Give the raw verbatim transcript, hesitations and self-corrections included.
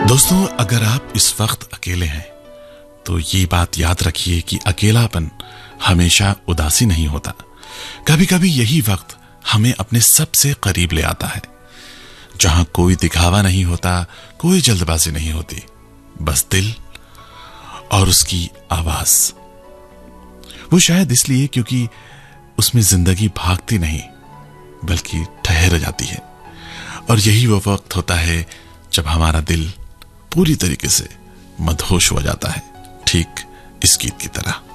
दोस्तों, अगर आप इस वक्त अकेले हैं तो ये बात याद रखिए कि अकेलापन हमेशा उदासी नहीं होता। कभी कभी यही वक्त हमें अपने सबसे करीब ले आता है, जहां कोई दिखावा नहीं होता, कोई जल्दबाजी नहीं होती, बस दिल और उसकी आवाज। वो शायद इसलिए क्योंकि उसमें जिंदगी भागती नहीं बल्कि ठहर जाती है। और यही वो वक्त होता है जब हमारा दिल पूरी तरीके से मदहोश हो जाता है, ठीक इस गीत की तरह।